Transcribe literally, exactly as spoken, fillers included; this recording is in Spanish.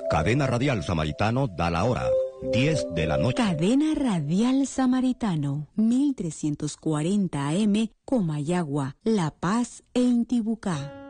Cadena Radial Samaritano da la hora, diez de la noche. Cadena Radial Samaritano, mil trescientos cuarenta A M, Comayagua, La Paz e Intibucá.